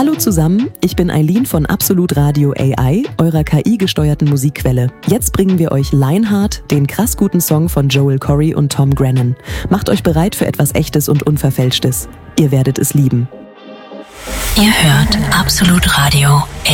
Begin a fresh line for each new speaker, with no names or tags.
Hallo zusammen, ich bin Eileen von Absolut Radio AI, eurer KI-gesteuerten Musikquelle. Jetzt bringen wir euch Lionheart, den krass guten Song von Joel Corry und Tom Grennan. Macht euch bereit für etwas Echtes und Unverfälschtes. Ihr werdet es lieben.
Ihr hört Absolut Radio